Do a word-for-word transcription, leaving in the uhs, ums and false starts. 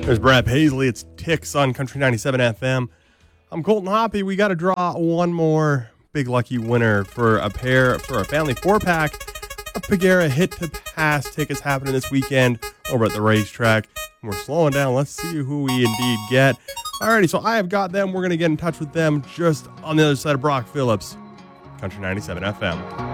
There's Brad Paisley. It's Ticks on Country ninety-seven F M. I'm Colton Hoppy. We got to draw one more big lucky winner for a pair, for a family four-pack of Pagera Hit to Pass tickets happening this weekend over at the racetrack. We're slowing down. Let's see who we indeed get. Alrighty, so I have got them. We're going to get in touch with them just on the other side of Brock Phillips. Country ninety-seven F M.